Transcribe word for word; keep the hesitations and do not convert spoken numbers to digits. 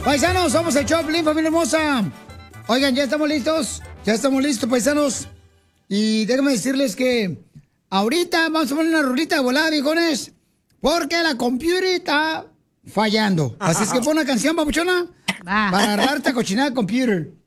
Paisanos, somos el Choplin, familia hermosa. Oigan, ya estamos listos. Ya estamos listos, paisanos. Y déjenme decirles que ahorita vamos a poner una rolita de volada, viejones, porque la computer está fallando. Así es que pon una canción, papuchona, para agarrarte a cochinada computer.